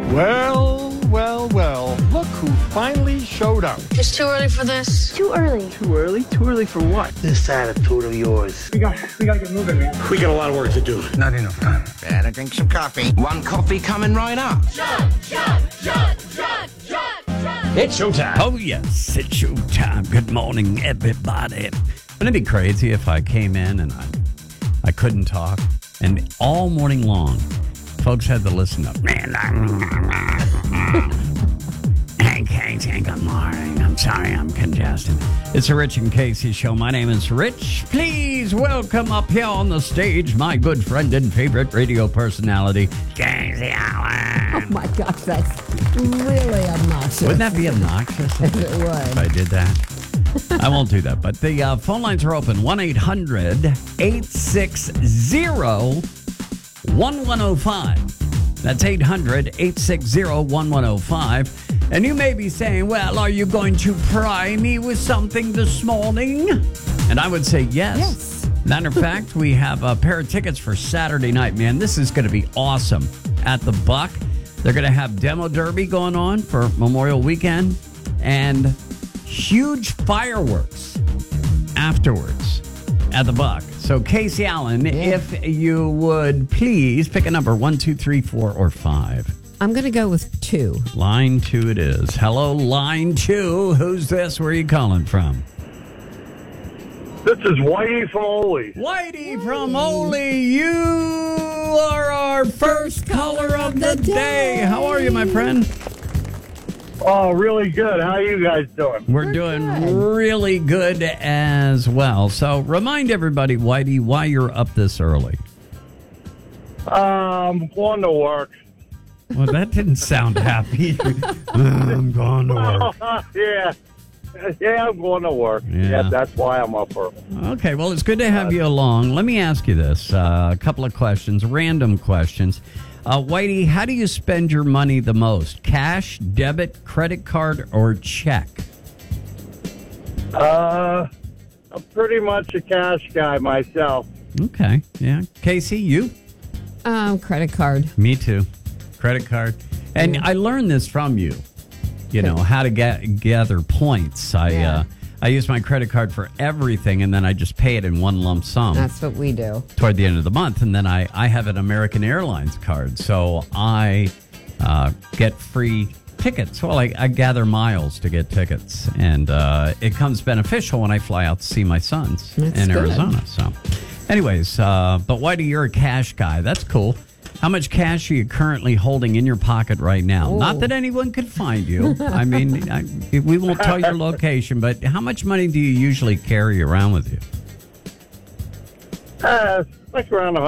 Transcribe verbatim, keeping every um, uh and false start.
Well, well, well, look who finally showed up. It's too early for this. Too early. Too early? Too early for what? This attitude of yours. We got, we got to get moving, man. We got a lot of work to do. Not enough time. Better drink some coffee. One coffee coming right up. Jump, jump, jump, jump, jump, jump. It's showtime. Oh, yes, it's showtime. Good morning, everybody. Wouldn't it be crazy if I came in and I, I couldn't talk? And all morning long, folks had to listen up. Hey, Casey, good morning. I'm sorry I'm congested. It's a Rich and Casey show. My name is Rich. Please welcome up here on the stage my good friend and favorite radio personality, Casey Allen. Oh, my gosh, that's really obnoxious. Wouldn't that be obnoxious It would. if I did that? I won't do that. But the uh, phone lines are open. one eight hundred eight six zero one one zero five. That's eight hundred eight six zero one one zero five. And you may be saying, well, are you going to pry me with something this morning? And I would say yes. Yes. Matter of fact, we have a pair of tickets for Saturday night. Man, this is going to be awesome. At the Buck, they're going to have Demo Derby going on for Memorial Weekend and huge fireworks afterwards at the Buck. So, Casey Allen, Yeah. if you would please pick a number, one, two, three, four, or five. I'm going to go with two. Line two it is. Hello, line two. Who's this? Where are you calling from? This is Whitey from Ole. Whitey from Ole. You are our first caller of the day. How are you, my friend? Oh, really good. How are you guys doing? We're, We're doing good. really good as well. So remind everybody, Whitey, why you're up this early. Um, going to work. Well, that didn't sound happy. I'm going to work. yeah. Yeah, I'm going to work. Yeah. Yeah, that's why I'm up early. Okay, well, it's good to have you along. Let me ask you this. Uh, a couple of questions, random questions. Uh, Whitey, how do you spend your money the most? Cash, debit, credit card, or check? Uh, I'm pretty much a cash guy myself. Okay, yeah. Casey, you? Um, credit card. Me too. Credit card. And Yeah. I learned this from you, you know, how to get, gather points. I Yeah. uh, I use my credit card for everything, and then I just pay it in one lump sum That's what we do. toward the end of the month. And then I, I have an American Airlines card, so I uh, get free tickets. Well, I, I gather miles to get tickets, and uh, it comes beneficial when I fly out to see my sons That's in good. Arizona. So anyways, uh, but Whitey, you're a cash guy. That's cool. How much cash are you currently holding in your pocket right now? Oh. Not that anyone could find you. I mean, I, we won't tell your location, but how much money do you usually carry around with you? Uh, like around a